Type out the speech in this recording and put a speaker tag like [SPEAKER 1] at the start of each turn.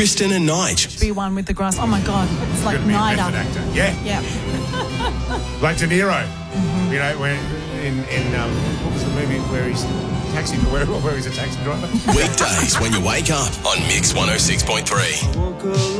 [SPEAKER 1] Kristen and Nige.
[SPEAKER 2] Be one with the grass. Oh, my God. It's like
[SPEAKER 3] Could be a
[SPEAKER 2] Nida.
[SPEAKER 3] method actor. Yeah.
[SPEAKER 2] Yeah.
[SPEAKER 3] Like De Niro. You know, when in what was the movie where he's he's a taxi driver?
[SPEAKER 1] Weekdays when you wake up on Mix 106.3.